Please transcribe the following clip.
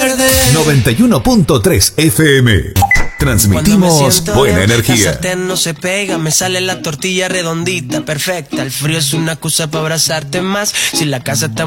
perder. 91.3 FM. Transmitimos buena bien, energía. La sartén no se pega, me sale la tortilla redondita, perfecta. El frío es una excusa para abrazarte más. Si la casa está